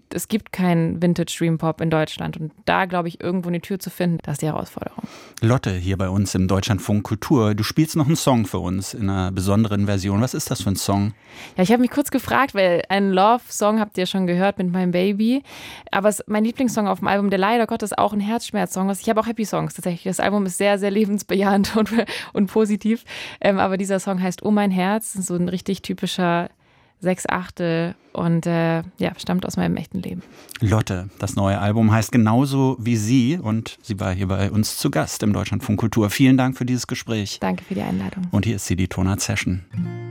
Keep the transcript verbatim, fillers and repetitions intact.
es gibt keinen Vintage Dream Pop in Deutschland. Und da, glaube ich, irgendwo eine Tür zu finden, das ist die Herausforderung. Lotte, hier bei uns im Deutschlandfunk Kultur. Du spielst noch einen Song für uns in einer besonderen Version. Was ist das für ein Song? Ja, ich habe mich kurz gefragt, weil einen Love-Song habt ihr schon gehört mit meinem Baby. Aber es, mein Lieblingssong auf dem Album, der leider Gottes auch ein Herzschmerz-Song ist. Ich habe auch Happy Songs tatsächlich. Das Album ist sehr, sehr lebensbejahend und, und positiv. Ähm, aber dieser Song heißt Oh mein Herz. Das ist so ein richtig typischer Sechs Achtel und äh, ja, stammt aus meinem echten Leben. Lotte, das neue Album heißt genauso wie sie und sie war hier bei uns zu Gast im Deutschlandfunk Kultur. Vielen Dank für dieses Gespräch. Danke für die Einladung. Und hier ist sie, die Tonart Session.